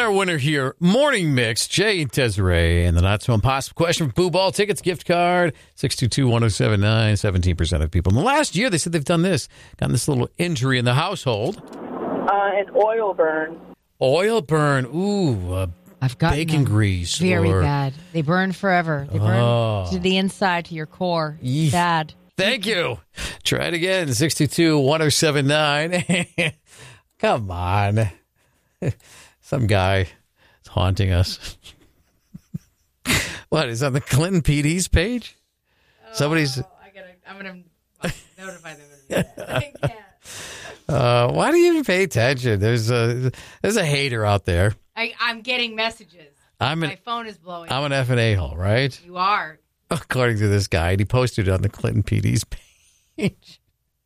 our winner here. Morning Mix, Jay and Desiree. And the not so impossible question for Boo Ball tickets, gift card, 622-1079, 17% of people. In the last year, they said they've done this, gotten this little injury in the household. An oil burn. Oil burn. Ooh, I've got bacon grease. Very bad. They burn forever. They burn to the inside, to your core. Bad. Thank you. Try it again. 622-1079. Come on. Some guy is haunting us. What, is on the Clinton PD's page? I'm going to notify them in a minute. I can't. Why do you even pay attention? There's a hater out there. I'm getting messages. My phone is blowing. I'm an effing a-hole, right? You are. According to this guy, and he posted it on the Clinton PD's page.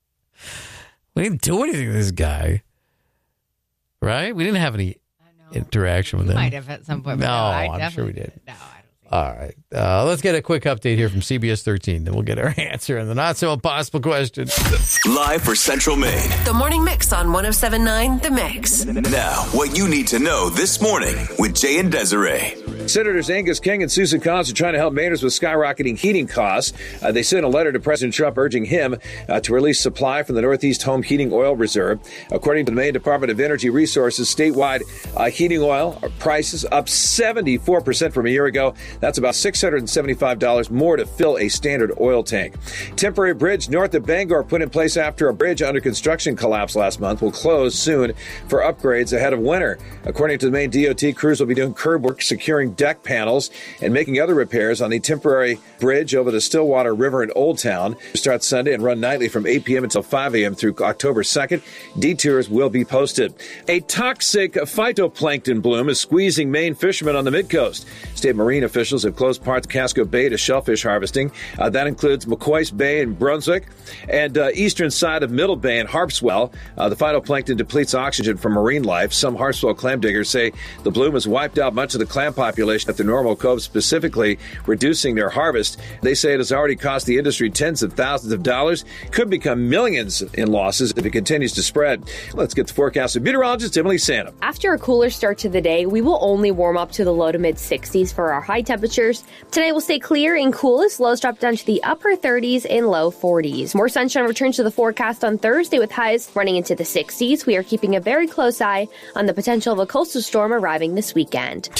We didn't do anything to this guy, right? We didn't have any interaction with him. Might have at some point. No, I'm sure we did. No, I don't think. All right. Let's get a quick update here from CBS 13. Then we'll get our answer on the not so impossible question. Live for Central Maine. The Morning Mix on 107.9 The Mix. Now, what you need to know this morning with Jay and Desiree. Senators Angus King and Susan Collins are trying to help Mainers with skyrocketing heating costs. They sent a letter to President Trump urging him to release supply from the Northeast Home Heating Oil Reserve. According to the Maine Department of Energy Resources, statewide heating oil prices up 74% from a year ago. That's about $675 more to fill a standard oil tank. Temporary bridge north of Bangor put in place after a bridge under construction collapsed last month will close soon for upgrades ahead of winter. According to the Maine DOT, crews will be doing curb work, securing deck panels, and making other repairs on the temporary bridge over the Stillwater River in Old Town. Start Sunday and run nightly from 8 p.m. until 5 a.m. through October 2nd. Detours will be posted. A toxic phytoplankton bloom is squeezing Maine fishermen on the mid-coast. State marine officials have closed parts of Casco Bay to shellfish harvesting. That includes McCoy's Bay in Brunswick and eastern side of Middle Bay and Harpswell. The phytoplankton depletes oxygen from marine life. Some Harpswell clam diggers say the bloom has wiped out much of the clam population at the Normal Cove, specifically reducing their harvest. They say it has already cost the industry tens of thousands of dollars, could become millions in losses if it continues to spread. Let's get the forecast of meteorologist Emily Santam. After a cooler start to the day, we will only warm up to the low to mid 60s for our high temperatures. Today will stay clear and coolest. Lows drop down to the upper 30s and low 40s. More sunshine returns to the forecast on Thursday with highs running into the 60s. We are keeping a very close eye on the potential of a coastal storm arriving this weekend.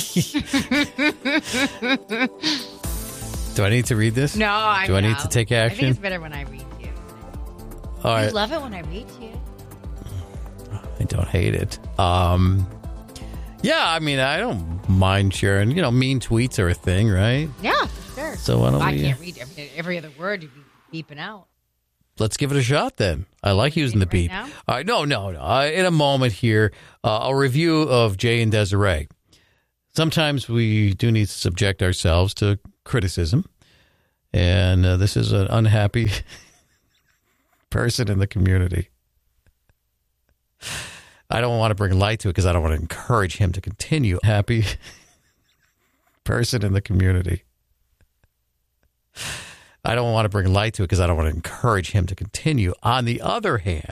Do I need to read this? No, I Do I need to take action? I think it's better when I read to you. All right. You love it when I read to you. I don't hate it. Yeah, I mean, I don't mind sharing. Mean tweets are a thing, right? Yeah, sure. So why don't I can't read every other word you'd be beeping out. Let's give it a shot then. I like using the beep. Now? All right, no. In a moment here, a review of Jay and Desiree. Sometimes we do need to subject ourselves to criticism, and this is an unhappy person in the community. I don't want to bring light to it because I don't want to encourage him to continue. Happy person in the community. I don't want to bring light to it because I don't want to encourage him to continue. On the other hand,